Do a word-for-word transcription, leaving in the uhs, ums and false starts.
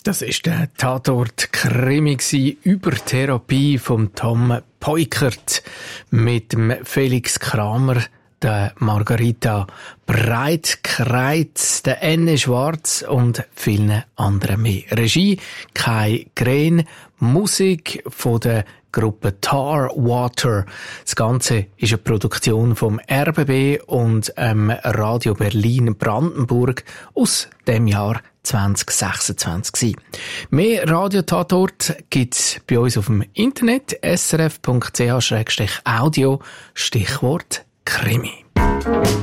Das ist der Tatort-Krimi über Therapie von Tom Peukert mit dem Felix Kramer, der Margarita Breitkreuz, der Enne Schwarz und vielen anderen mehr. Regie Kai Green, Musik von der Gruppe Tar Water. Das Ganze ist eine Produktion vom R B B und ähm, Radio Berlin Brandenburg aus dem Jahr zwanzig sechsundzwanzig. Mehr Radio-Tatort gibt's bei uns auf dem Internet s r f punkt c h slash audio, Stichwort Krimi.